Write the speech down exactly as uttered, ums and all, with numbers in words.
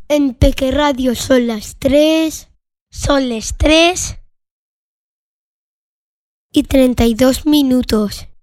En Peque Radio son las tres. Son las tres y treinta y dos minutos.